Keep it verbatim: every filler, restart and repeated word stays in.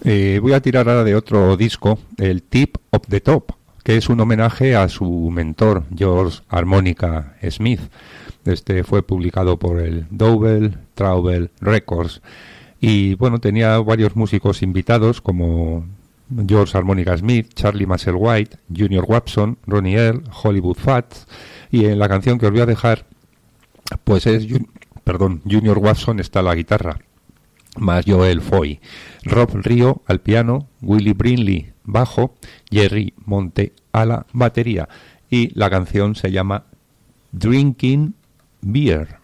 Eh, voy a tirar ahora de otro disco, el Tip of the Top, que es un homenaje a su mentor, George Harmonica Smith. Este fue publicado por el Double Trouble Records. Y bueno, tenía varios músicos invitados como George Harmonica Smith, Charlie Musselwhite, Junior Watson, Ronnie Earl, Hollywood Fats. Y en la canción que os voy a dejar, pues es, perdón, Junior Watson está a la guitarra, más Joel Foy, Rob Rio al piano, Willie Brinley bajo, Jerry Monte a la batería. Y la canción se llama Drinking Beer.